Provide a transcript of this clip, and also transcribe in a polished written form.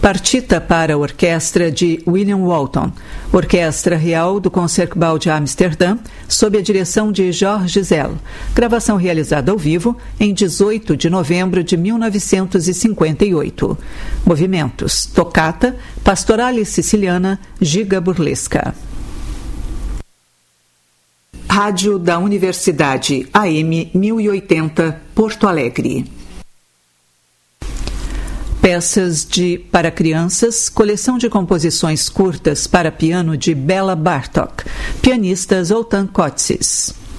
Partita para a orquestra de William Walton, Orquestra Real do Concertgebouw de Amsterdã, sob a direção de Georges Zell. Gravação realizada ao vivo em 18 de novembro de 1958. Movimentos: Toccata, Pastorale Siciliana, Giga Burlesca. Rádio da Universidade AM 1080, Porto Alegre. Peças para crianças, coleção de composições curtas para piano de Bela Bartók, pianista Zoltán Kocsis.